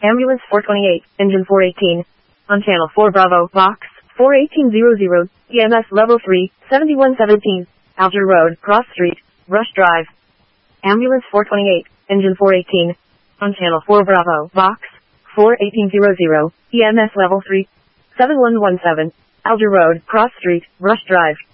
Ambulance 428, engine 418. On channel 4 Bravo, box 41800, EMS level 3, 7117, Alger Road, Cross Street, Rush Drive. Ambulance 428, engine 418. On channel 4 Bravo, box 41800, EMS level 3, 7117, Alger Road, Cross Street, Rush Drive.